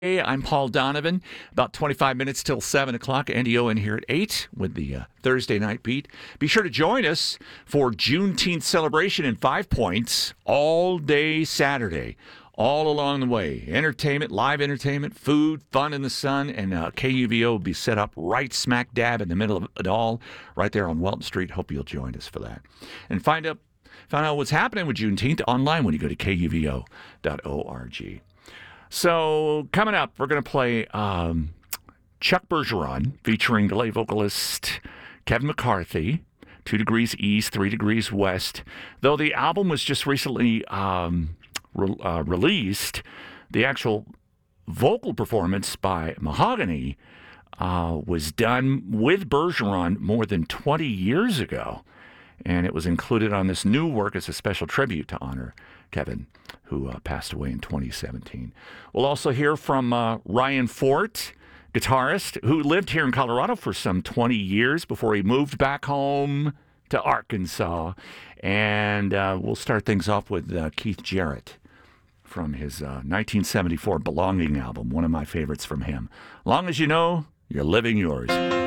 Hey, I'm Paul Donovan. About 25 minutes till 7 o'clock. Andy Owen here at 8 with the Thursday Night Beat. Be sure to join us for Juneteenth celebration in 5 Points all day Saturday. All along the way. Entertainment, live entertainment, food, fun in the sun, and KUVO will be set up right smack dab in the middle of it all, right there on Welton Street. Hope you'll join us for that. And find out what's happening with Juneteenth online when you go to kuvo.org. So, coming up, we're going to play Chuck Bergeron featuring delay vocalist Kevin McCarthy, 2 Degrees East, 3 Degrees West. Though the album was just recently released, the actual vocal performance by Mahogany was done with Bergeron more than 20 years ago. And it was included on this new work as a special tribute to honor Kevin, who passed away in 2017. We'll also hear from Ryan Fort, guitarist, who lived here in Colorado for some 20 years before he moved back home to Arkansas. And we'll start things off with Keith Jarrett from his 1974 Belonging album, one of my favorites from him. Long as you know, you're living yours.